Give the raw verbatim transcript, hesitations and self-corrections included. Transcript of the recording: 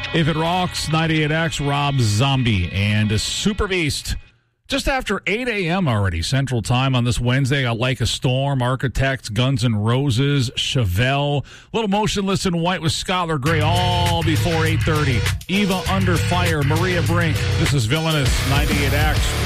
If It Rocks, ninety-eight X, Rob Zombie and a Super Beast. Just after eight a.m. already, Central Time on this Wednesday. I Like a Storm, Architects, Guns N' Roses, Chevelle, Little Motionless in White with Skylar Grey, all before eight thirty. Eva Under Fire, Maria Brink. This is Villainous, ninety-eight X.